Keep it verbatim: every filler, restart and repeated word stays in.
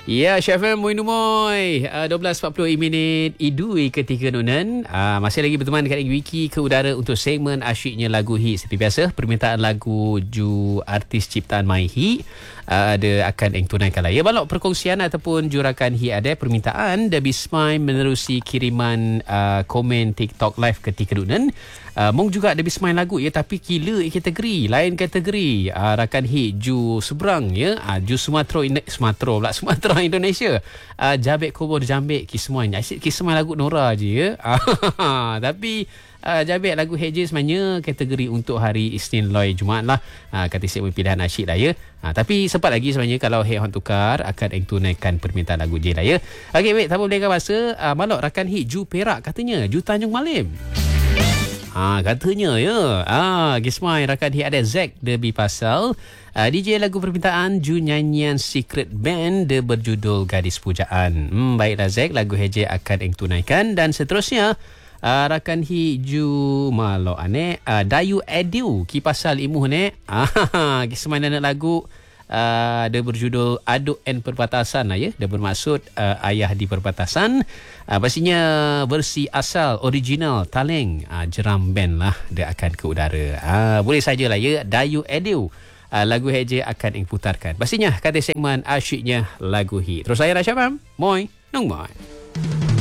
Ya, Chef M, moi numoy. Uh, dua belas empat puluh minit idui ketika nunan. Uh, masih lagi berteman dekat Wiki ke udara untuk segmen asyiknya lagu hit. Seperti biasa, permintaan lagu ju artis ciptaan Maihi uh, ada akan yang tunaikan lah. Ya, balok perkongsian ataupun jurakan hit ada permintaan The Bismay menerusi kiriman uh, komen TikTok live ketika nunan. Uh, mong juga ada Bismay lagu ya, tapi kila kategori, lain kategori. Uh, rakan hit ju seberang ya, uh, ju Sumatera Sumatera pula Sumatera Indonesia. Uh, Jabek Kubur Jambek Kismoy. Asyik Kismoy lagu Nora je ya. Uh, tapi uh, Jabek lagu Heje sebenarnya kategori untuk hari Isnin Loy Jumaat lah. Uh, kata siap pilihan asyik lah ya. Uh, tapi sempat lagi sebenarnya kalau Hei Hon Tukar akan yang tunaikan permintaan lagu je lah ya. Okey, wait, tak boleh masa. Uh, malok rakan hit ju Perak katanya, ju Tanjung Malim. Ha, katanya ya. Ah, Gismay rakan hit ada Zack Derby Pasal. Uh, D J lagu permintaan ju nyanyian Secret Band dia berjudul Gadis Pujaan. Hmm, baiklah Zack, lagu Heje akan yang tunaikan. Dan seterusnya uh, rakan hit ju malo ane uh, Dayu Edu ki pasal imuh ne. Ah, Gismay nak lagu Uh, dia berjudul Aduk and Perbatasan lah ya. Dia bermaksud uh, ayah di perbatasan. Uh, pastinya versi asal original Taleng uh, Jeram Band lah dia akan ke udara. Uh, boleh sajalah ya. Dayu Edu uh, lagu Heje akan diputarkan. Pastinya kata segmen asyiknya lagu hit. Terus saya Rasham. Moi, nong moi.